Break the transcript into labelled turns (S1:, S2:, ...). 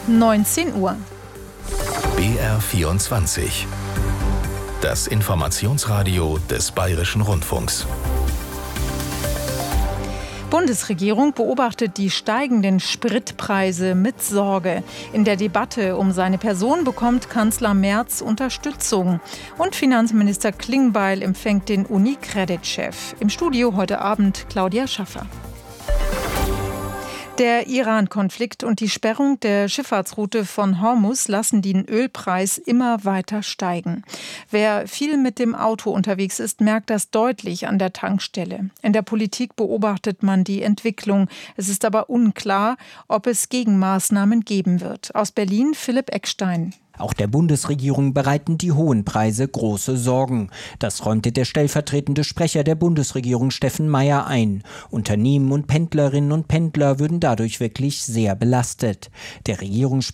S1: 19 Uhr.
S2: BR24. Das Informationsradio des Bayerischen Rundfunks.
S1: Bundesregierung beobachtet die steigenden Spritpreise mit Sorge. In der Debatte um seine Person bekommt Kanzler Merz Unterstützung. Und Finanzminister Klingbeil empfängt den UniCredit-Chef. Im Studio heute Abend Claudia Schaffer. Der Iran-Konflikt und die Sperrung der Schifffahrtsroute von Hormuz lassen den Ölpreis immer weiter steigen. Wer viel mit dem Auto unterwegs ist, merkt das deutlich an der Tankstelle. In der Politik beobachtet man die Entwicklung. Es ist aber unklar, ob es Gegenmaßnahmen geben wird. Aus Berlin Philipp Eckstein.
S3: Auch der Bundesregierung bereiten die hohen Preise große Sorgen. Das räumte der stellvertretende Sprecher der Bundesregierung Steffen Meier ein. Unternehmen und Pendlerinnen und Pendler würden dadurch wirklich sehr belastet. Der Regierungssprecher